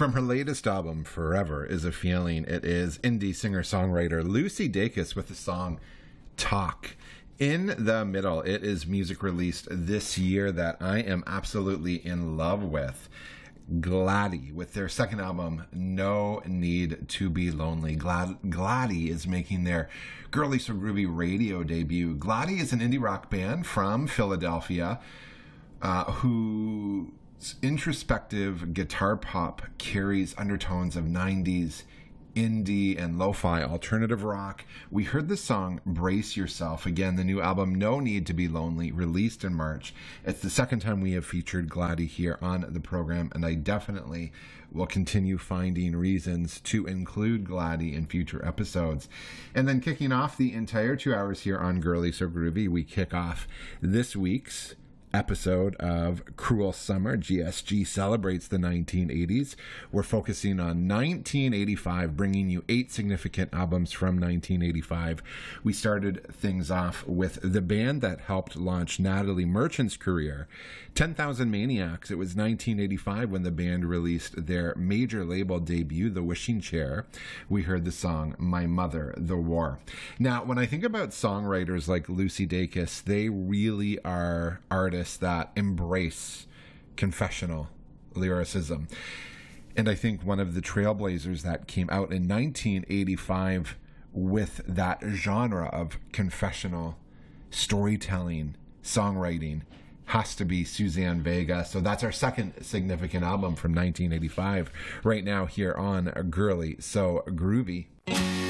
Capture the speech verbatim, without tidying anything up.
From her latest album, Forever Is a Feeling, it is indie singer-songwriter Lucy Dacus with the song Talk. In the middle, it is music released this year that I am absolutely in love with. Gladdy with their second album, No Need to Be Lonely. Glad- Gladdy is making their Girly So Groovy radio debut. Gladdy is an indie rock band from Philadelphia uh, whose introspective guitar pop carries undertones of nineties indie and lo-fi alternative rock. We heard the song Brace Yourself. Again, the new album No Need to Be Lonely, released in March. It's the second time we have featured Gladdy here on the program, and I definitely will continue finding reasons to include Gladdy in future episodes. And then kicking off the entire two hours here on Girly So Groovy, we kick off this week's episode of Cruel Summer. G S G celebrates the nineteen eighties. We're focusing on nineteen eighty-five, bringing you eight significant albums from nineteen eighty-five. We started things off with the band that helped launch Natalie Merchant's career, ten thousand Maniacs. It was nineteen eighty-five when the band released their major label debut, The Wishing Chair. We heard the song My Mother, The War. Now, when I think about songwriters like Lucy Dacus, they really are artists that embrace confessional lyricism. And I think one of the trailblazers that came out in nineteen eighty-five with that genre of confessional storytelling, songwriting, has to be Suzanne Vega. So that's our second significant album from nineteen eighty-five right now here on Girly So Groovy.